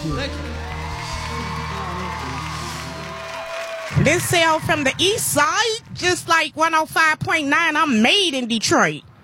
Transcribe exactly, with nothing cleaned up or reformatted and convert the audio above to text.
Thank you. This cell from the east side, just like one oh five point nine, I'm made in Detroit.